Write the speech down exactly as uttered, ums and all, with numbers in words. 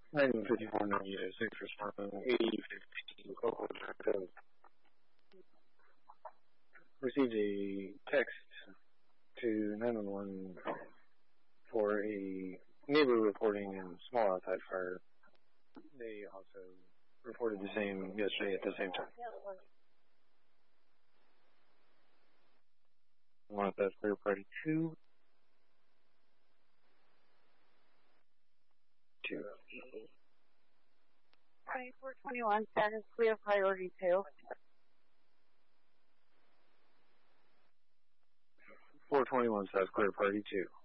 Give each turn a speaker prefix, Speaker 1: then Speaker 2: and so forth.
Speaker 1: nineteen fifty-four ninety-six responding eighty fifteen local code. Received a text to nine one one for a neighbor reporting a small outside fire. They also reported the same yesterday at the same time. One that's clear party two. Two.
Speaker 2: twenty-four twenty-one, status clear, priority two.
Speaker 1: four twenty-one, status clear, party two.